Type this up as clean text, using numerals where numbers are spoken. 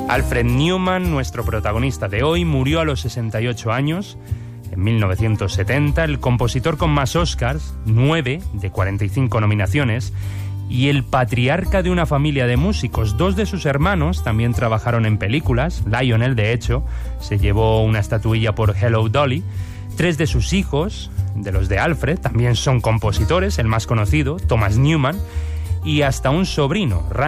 Alfred Newman, nuestro protagonista de hoy, murió a los 68 años, en 1970, el compositor con más Oscars, 9 de 45 nominaciones, y el patriarca de una familia de músicos. 2 de sus hermanos también trabajaron en películas. Lionel, de hecho, se llevó una estatuilla por Hello Dolly. 3 de sus hijos, de los de Alfred, también son compositores, el más conocido, Thomas Newman, y hasta un sobrino,